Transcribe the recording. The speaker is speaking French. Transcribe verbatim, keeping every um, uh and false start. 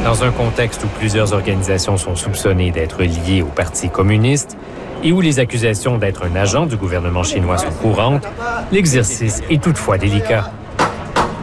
Dans un contexte où plusieurs organisations sont soupçonnées d'être liées au Parti communiste et où les accusations d'être un agent du gouvernement chinois sont courantes, l'exercice est toutefois délicat.